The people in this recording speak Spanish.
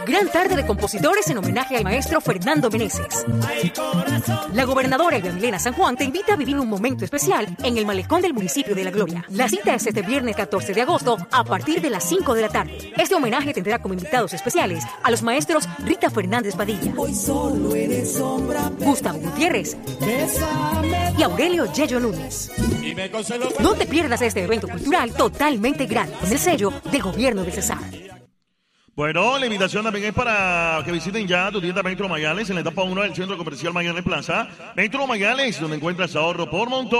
Gran tarde de compositores en homenaje al maestro Fernando Meneses. La gobernadora Eva Milena San Juan te invita a vivir un momento especial en el malecón del municipio de La Gloria. La cita es este viernes 14 de agosto a partir de las 5 de la tarde. Este homenaje tendrá como invitados especiales a los maestros Rita Fernández Padilla, Gustavo Gutiérrez y Aurelio Yello Núñez. No te pierdas este evento cultural totalmente gratis con el sello del gobierno de Cesar. Bueno, la invitación también es para que visiten ya tu tienda Metro Mayales en la etapa 1 del Centro Comercial Mayales Plaza. Metro Mayales, donde encuentras ahorro por montón.